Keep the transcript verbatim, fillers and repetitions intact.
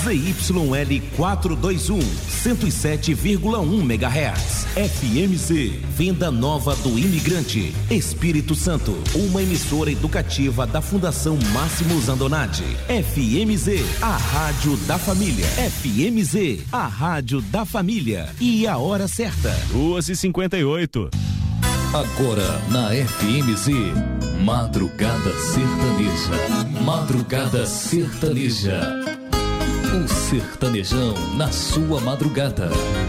Z Y L quatrocentos e vinte e um, cento e sete vírgula um megahertz. F M Z, Venda Nova do Imigrante, Espírito Santo. Uma emissora educativa da Fundação Máximo Zandonati. F M Z, a rádio da família. F M Z, a rádio da família. E a hora certa. duas e cinquenta e oito. Agora na F M Z, Madrugada Sertaneja. Madrugada Sertaneja. O sertanejão na sua madrugada.